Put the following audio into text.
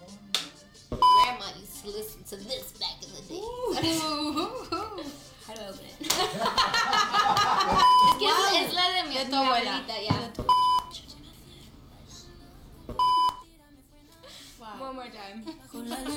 Grandma used to listen to this back in the day. How do I open it? Es que es la de mi, De tu mi abuela. abuelita, ya. One more time.